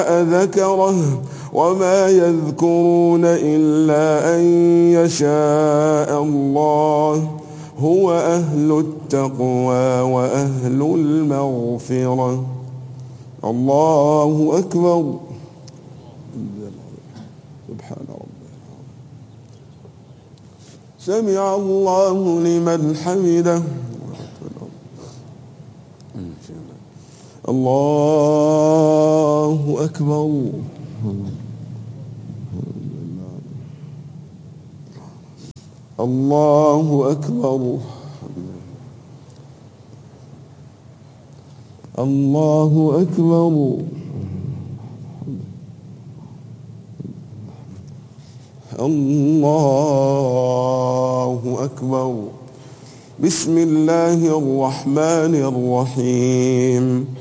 ذكره وما يذكرون إلا أن يشاء الله هو أهل التقوى وأهل المغفرة. الله أكبر. سبحان ربي. سمع الله لمن حمده. الله أكبر. الله أكبر. الله أكبر. الله أكبر. بسم الله الرحمن الرحيم.